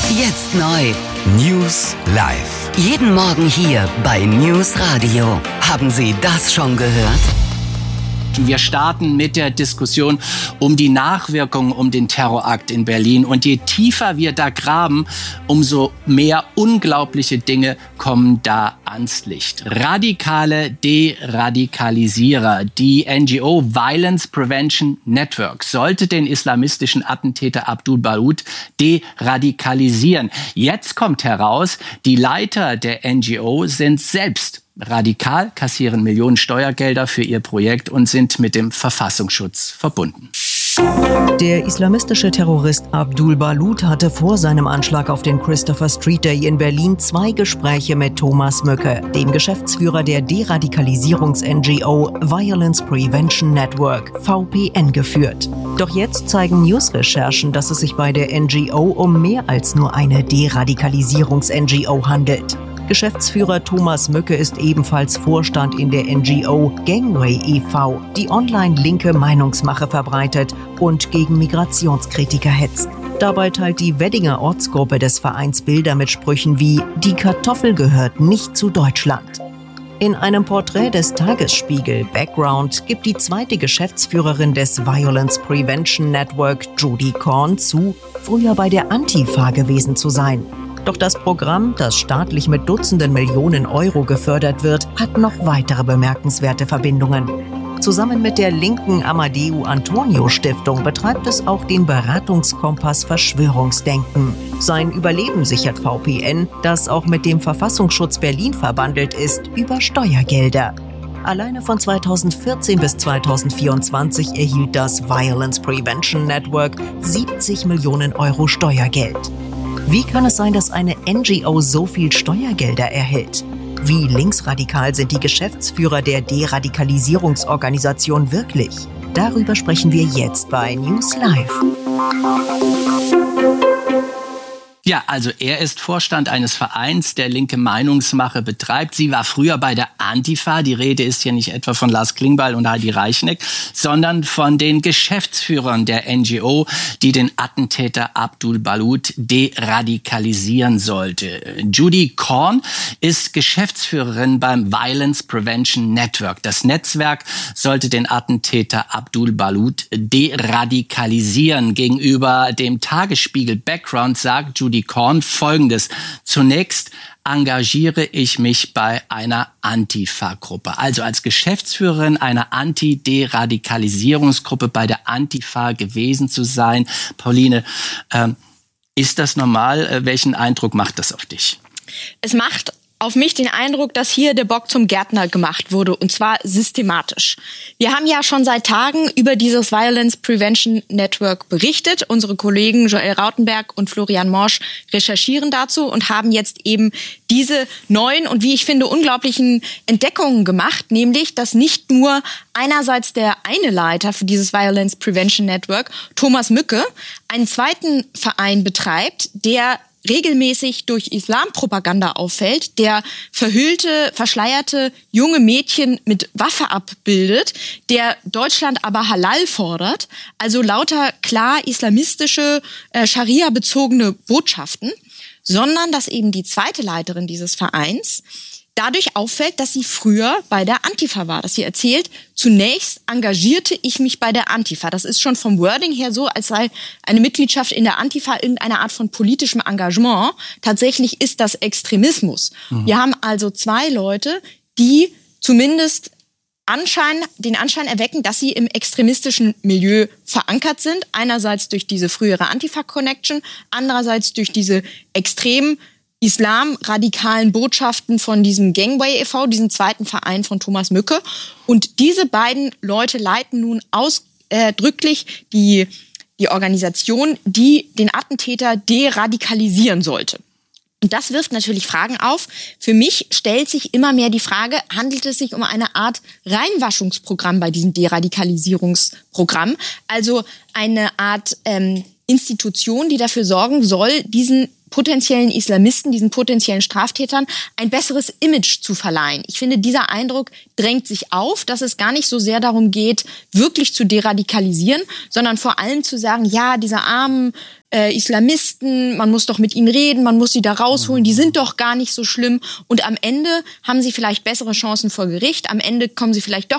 Jetzt neu. News Live. Jeden Morgen hier bei News Radio. Haben Sie das schon gehört? Wir starten mit der Diskussion um die Nachwirkungen um den Terrorakt in Berlin. Und je tiefer wir da graben, umso mehr unglaubliche Dinge kommen da ans Licht. Radikale Deradikalisierer. Die NGO Violence Prevention Network sollte den islamistischen Attentäter Abdul Balut deradikalisieren. Jetzt kommt heraus, die Leiter der NGO sind selbst radikal, kassieren Millionen Steuergelder für ihr Projekt und sind mit dem Verfassungsschutz verbunden. Der islamistische Terrorist Abdul Balut hatte vor seinem Anschlag auf den Christopher Street Day in Berlin 2 Gespräche mit Thomas Mücke, dem Geschäftsführer der Deradikalisierungs-NGO Violence Prevention Network, VPN, geführt. Doch jetzt zeigen News-Recherchen, dass es sich bei der NGO um mehr als nur eine Deradikalisierungs-NGO handelt. Geschäftsführer Thomas Mücke ist ebenfalls Vorstand in der NGO Gangway e.V., die online linke Meinungsmache verbreitet und gegen Migrationskritiker hetzt. Dabei teilt die Weddinger Ortsgruppe des Vereins Bilder mit Sprüchen wie „Die Kartoffel gehört nicht zu Deutschland". In einem Porträt des Tagesspiegel Background gibt die zweite Geschäftsführerin des Violence Prevention Network, Judy Korn, zu, früher bei der Antifa gewesen zu sein. Doch das Programm, das staatlich mit Dutzenden Millionen Euro gefördert wird, hat noch weitere bemerkenswerte Verbindungen. Zusammen mit der linken Amadeu Antonio Stiftung betreibt es auch den Beratungskompass Verschwörungsdenken. Sein Überleben sichert VPN, das auch mit dem Verfassungsschutz Berlin verbandelt ist, über Steuergelder. Alleine von 2014 bis 2024 erhielt das Violence Prevention Network 70 Millionen Euro Steuergeld. Wie kann es sein, dass eine NGO so viel Steuergelder erhält? Wie linksradikal sind die Geschäftsführer der Deradikalisierungsorganisation wirklich? Darüber sprechen wir jetzt bei News Live. Ja, also er ist Vorstand eines Vereins, der linke Meinungsmache betreibt. Sie war früher bei der Antifa. Die Rede ist hier nicht etwa von Lars Klingbeil und Heidi Reichneck, sondern von den Geschäftsführern der NGO, die den Attentäter Abdul Balut deradikalisieren sollte. Judy Korn ist Geschäftsführerin beim Violence Prevention Network. Das Netzwerk sollte den Attentäter Abdul Balut deradikalisieren. Gegenüber dem Tagesspiegel Background sagt Judy Korn Folgendes: Zunächst engagiere ich mich bei einer Antifa-Gruppe. Also als Geschäftsführerin einer Anti-Deradikalisierungsgruppe bei der Antifa gewesen zu sein. Pauline, ist das normal? Welchen Eindruck macht das auf dich? Es macht auf mich den Eindruck, dass hier der Bock zum Gärtner gemacht wurde, und zwar systematisch. Wir haben ja schon seit Tagen über dieses Violence Prevention Network berichtet. Unsere Kollegen Joel Rautenberg und Florian Morsch recherchieren dazu und haben jetzt eben diese neuen und, wie ich finde, unglaublichen Entdeckungen gemacht, nämlich, dass nicht nur einerseits der eine Leiter für dieses Violence Prevention Network, Thomas Mücke, einen zweiten Verein betreibt, der regelmäßig durch Islampropaganda auffällt, der verhüllte, verschleierte junge Mädchen mit Waffe abbildet, der Deutschland aber Halal fordert, also lauter klar islamistische, Scharia-bezogene Botschaften, sondern dass eben die zweite Leiterin dieses Vereins dadurch auffällt, dass sie früher bei der Antifa war, dass sie erzählt, zunächst engagierte ich mich bei der Antifa. Das ist schon vom Wording her so, als sei eine Mitgliedschaft in der Antifa irgendeine Art von politischem Engagement. Tatsächlich ist das Extremismus. Wir haben also zwei Leute, die zumindest den Anschein erwecken, dass sie im extremistischen Milieu verankert sind. Einerseits durch diese frühere Antifa-Connection, andererseits durch diese extremen islamradikalen Botschaften von diesem Gangway e.V., diesem zweiten Verein von Thomas Mücke. Und diese beiden Leute leiten nun ausdrücklich die Organisation, die den Attentäter deradikalisieren sollte. Und das wirft natürlich Fragen auf. Für mich stellt sich immer mehr die Frage, handelt es sich um eine Art Reinwaschungsprogramm bei diesem Deradikalisierungsprogramm? Also eine Art Institution, die dafür sorgen soll, diesen potenziellen Islamisten, diesen potenziellen Straftätern ein besseres Image zu verleihen. Ich finde, dieser Eindruck drängt sich auf, dass es gar nicht so sehr darum geht, wirklich zu deradikalisieren, sondern vor allem zu sagen, ja, diese armen Islamisten, man muss doch mit ihnen reden, man muss sie da rausholen, die sind doch gar nicht so schlimm. Und am Ende haben sie vielleicht bessere Chancen vor Gericht, am Ende kommen sie vielleicht doch